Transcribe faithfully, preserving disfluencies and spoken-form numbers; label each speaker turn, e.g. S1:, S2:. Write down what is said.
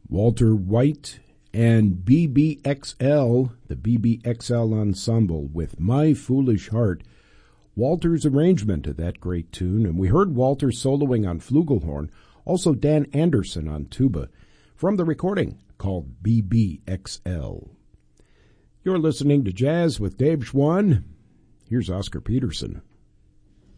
S1: Walter White and B B X L, the B B X L Ensemble with My Foolish Heart. Walter's arrangement of that great tune, and we heard Walter soloing on flugelhorn, also Dan Anderson on tuba, from the recording called B B X L. You're listening to Jazz with Dave Schwann. Here's Oscar Peterson.